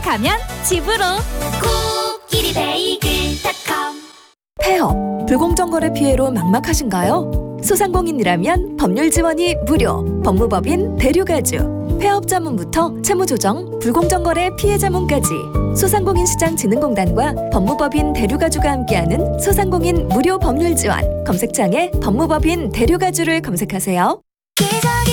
가면 집으로. 코끼리 베이글닷컴. 폐업, 불공정거래 피해로 막막하신가요? 소상공인이라면 법률 지원이 무료, 법무법인 대류가주, 폐업 자문부터 채무조정, 불공정거래 피해 자문까지 소상공인시장진흥공단과 법무법인 대류가주가 함께하는 소상공인 무료 법률 지원. 검색창에 법무법인 대류가주를 검색하세요.